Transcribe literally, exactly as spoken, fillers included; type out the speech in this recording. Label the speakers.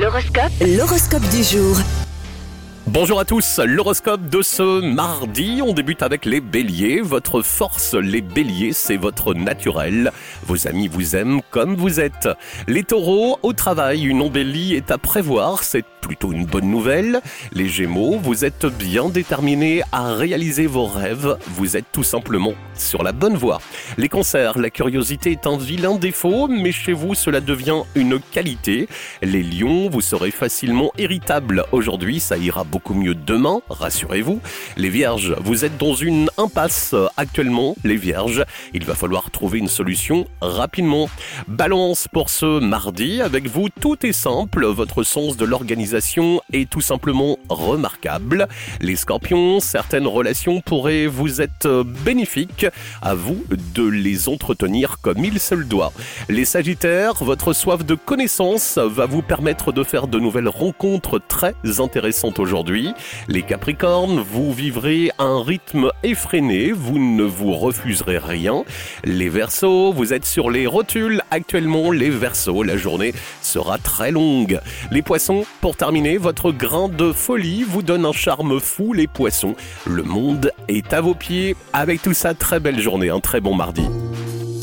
Speaker 1: L'horoscope.
Speaker 2: L'horoscope du jour.
Speaker 3: Bonjour à tous, l'horoscope de ce mardi, on débute avec les béliers. Votre force, les béliers, c'est votre naturel. Vos amis vous aiment comme vous êtes. Les taureaux, au travail, une embellie est à prévoir, c'est plutôt une bonne nouvelle. Les gémeaux, vous êtes bien déterminés à réaliser vos rêves, vous êtes tout simplement sur la bonne voie. Les cancers, la curiosité est un vilain défaut, mais chez vous cela devient une qualité. Les lions, vous serez facilement irritables aujourd'hui, ça ira beaucoup mieux demain, rassurez-vous. Les vierges, vous êtes dans une impasse actuellement, les vierges, il va falloir trouver une solution rapidement. Balance, pour ce mardi, avec vous tout est simple, votre sens de l'organisation est tout simplement remarquable. Les scorpions, certaines relations pourraient vous être bénéfiques, à vous de les entretenir comme il se le doit. Les sagittaires, votre soif de connaissance va vous permettre de faire de nouvelles rencontres très intéressantes aujourd'hui. Les capricornes, vous vivrez un rythme effréné, vous ne vous refuserez rien. Les verseaux, vous êtes sur les rotules actuellement, les verseaux, la journée sera très longue. Les poissons, pour terminer, votre grain de folie vous donne un charme fou, les poissons. Le monde est à vos pieds. Avec tout ça, très belle journée, un très bon mardi.